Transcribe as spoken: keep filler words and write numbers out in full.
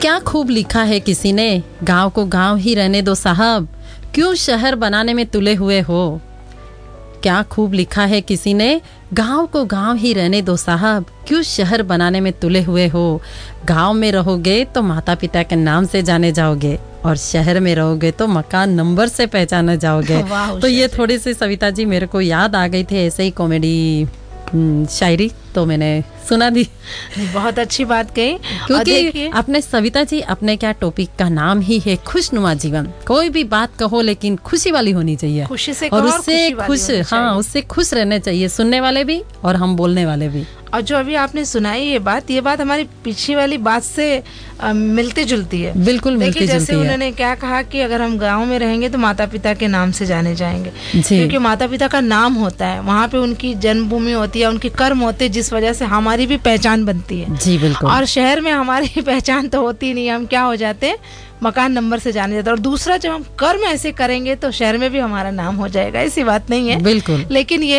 क्या खूब लिखा है किसी ने, गांव को गांव ही रहने दो साहब, क्यों शहर बनाने में तुले हुए हो। क्या खूब लिखा है किसी ने, गांव को गांव ही रहने दो साहब, क्यों शहर बनाने में तुले हुए हो। गांव में रहोगे तो माता पिता के नाम से जाने जाओगे और शहर में रहोगे तो मकान नंबर से पहचाने जाओगे। तो ये थोड़ी सी सविता जी मेरे को याद आ गई थी, ऐसे ही कॉमेडी शायरी तो मैंने सुना दी। बहुत अच्छी बात कही, क्योंकि अपने सविता जी अपने क्या टॉपिक का नाम ही है खुशनुमा जीवन। कोई भी बात कहो लेकिन खुशी वाली होनी चाहिए, खुशी से और उससे खुश, हाँ उससे खुश रहने चाहिए सुनने वाले भी और हम बोलने वाले भी। और जो अभी आपने सुनाई ये बात, ये बात हमारी पिछली वाली बात से आ, मिलती जुलती है। बिल्कुल मिलती जुलती है। जैसे उन्होंने क्या कहा कि अगर हम गांव में रहेंगे तो माता पिता के नाम से जाने जाएंगे, क्योंकि माता पिता का नाम होता है, वहाँ पे उनकी जन्मभूमि होती है, उनके कर्म होते हैं, जिस वजह से हमारी भी पहचान बनती है। जी बिल्कुल। और शहर में हमारी पहचान तो होती नहीं, हम क्या हो जाते हैं, मकान नंबर से जाने जाते हैं। और दूसरा, जब हम कर्म ऐसे करेंगे तो शहर में भी हमारा नाम हो जाएगा, ऐसी बात नहीं है। बिल्कुल। लेकिन ये